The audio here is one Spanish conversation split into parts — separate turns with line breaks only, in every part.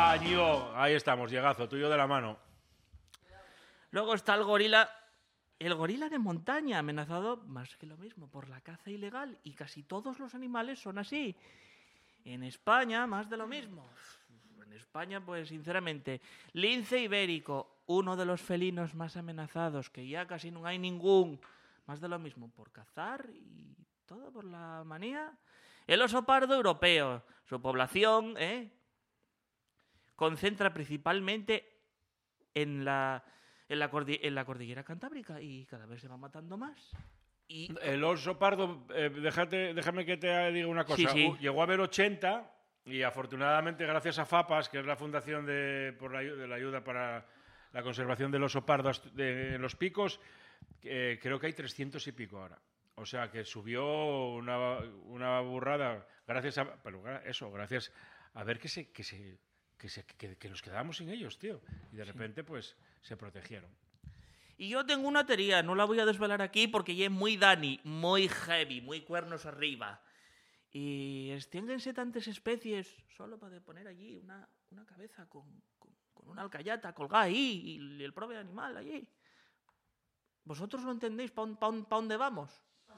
¡Año! Ahí estamos, llegazo, tuyo de la mano.
Luego está el gorila de montaña, amenazado más que lo mismo por la caza ilegal, y casi todos los animales son así. En España, más de lo mismo. En España, pues sinceramente, lince ibérico, uno de los felinos más amenazados, que ya casi no hay ningún. Más de lo mismo, por cazar y todo por la manía. El oso pardo europeo, su población concentra principalmente en la cordillera Cantábrica y cada vez se va matando más. Y
El oso pardo, déjame que te diga una cosa.
Sí.
Llegó a haber 80 y afortunadamente gracias a FAPAS, que es la Fundación de la Ayuda para la Conservación del Oso Pardo en los Picos, creo que hay 300 y pico ahora. O sea que subió una burrada gracias a ver que nos quedábamos sin ellos, tío. Y de repente pues se protegieron.
Y yo tengo una teoría, no la voy a desvelar aquí porque ya es muy Dani, muy heavy, muy cuernos arriba. Y extiéndense tantas especies solo para poner allí una cabeza con una alcayata colgada ahí y el propio animal allí. ¿Vosotros no entendéis para dónde vamos?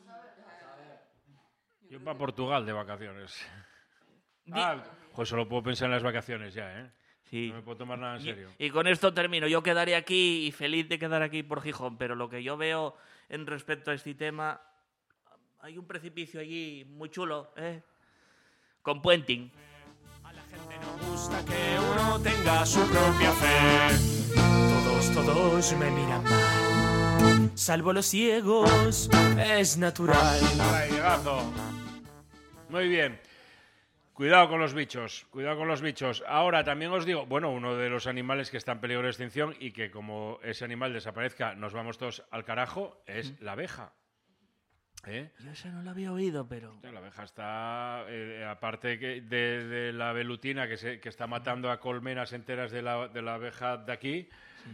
Yo para Portugal de vacaciones. Pues solo puedo pensar en las vacaciones ya, ¿eh?
Sí.
No me puedo tomar nada en serio.
Y con esto termino. Yo quedaré aquí y feliz de quedar aquí por Gijón, pero lo que yo veo en respecto a este tema, hay un precipicio allí muy chulo, con puenting.
A la gente no gusta que uno tenga su propia fe. Todos me miran mal, salvo los ciegos, es natural.
Ay, llegazo. Muy bien. Cuidado con los bichos, cuidado con los bichos. Ahora también os digo, bueno, uno de los animales que está en peligro de extinción y que como ese animal desaparezca nos vamos todos al carajo es la abeja.
Yo esa no la había oído, pero...
La abeja está, aparte de la velutina que está matando a colmenas enteras de la abeja de aquí,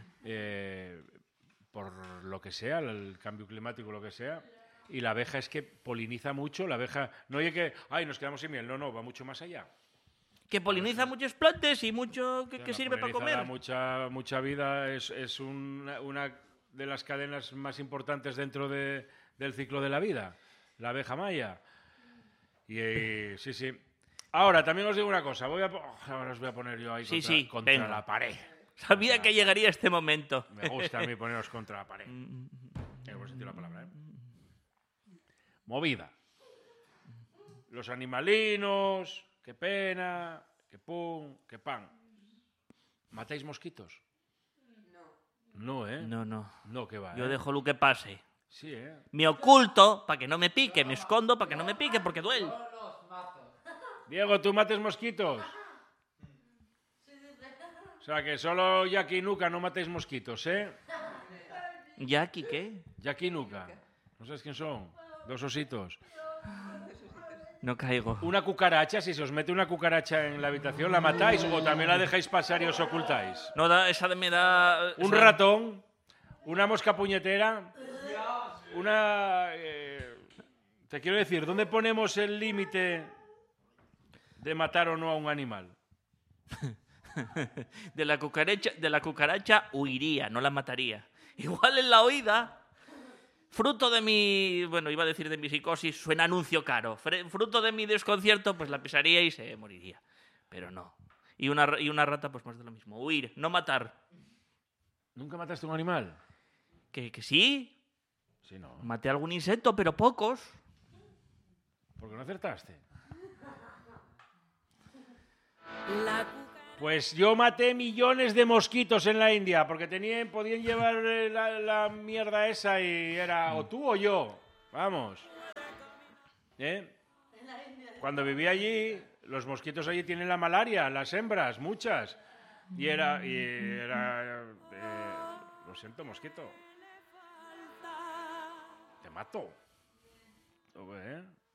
por lo que sea, el cambio climático, lo que sea. Y la abeja es que poliniza mucho. La abeja no oye que, nos quedamos sin miel. No, va mucho más allá.
Que poliniza muchas plantas y mucho que sirve para comer.
Mucha vida. Es una de las cadenas más importantes dentro del ciclo de la vida. La abeja maya. Y sí. Ahora, también os digo una cosa. Ahora os voy a poner yo ahí contra la pared.
Sabía que llegaría este momento.
Me gusta a mí poneros contra la pared. Hemos sentido la palabra, Movida. Los animalinos, qué pena, qué pum, qué pan. ¿Matáis mosquitos? No. No, No, ¿qué va?
Yo dejo lo que pase.
Sí,
Me oculto para que no me pique, me escondo para que no me pique porque duele.
Diego, ¿tú mates mosquitos? O sea, que solo Jackie y Nuka no matéis mosquitos, ¿eh?
¿Jackie qué?
Jackie y Nuka. ¿No sabes quién son? Dos ositos.
No caigo.
Una cucaracha, si se os mete una cucaracha en la habitación, ¿la matáis o también la dejáis pasar y os ocultáis?
No, esa me da...
Un ratón, una mosca puñetera, te quiero decir, ¿dónde ponemos el límite de matar o no a un animal?
De la cucaracha huiría, no la mataría. Igual en la oída, fruto de mi... Bueno, iba a decir de mi psicosis, suena anuncio caro. Fruto de mi desconcierto, pues la pisaría y se moriría. Pero no. Y una rata, pues más de lo mismo. Huir, no matar.
¿Nunca mataste a un animal?
¿Que sí?
Sí, no.
Maté algún insecto, pero pocos.
¿Por qué no acertaste? Pues yo maté millones de mosquitos en la India porque podían llevar la mierda esa y era o tú o yo. Vamos. Cuando viví allí, los mosquitos allí tienen la malaria, las hembras, muchas. Y era lo siento, mosquito. Te mato.